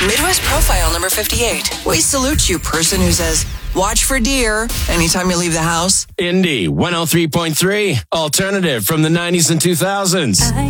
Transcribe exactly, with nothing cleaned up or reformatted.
Midwest Profile number fifty-eight. We salute you, person who says, watch for deer anytime you leave the house. Indy one oh three point three, alternative from the nineties and two thousands. I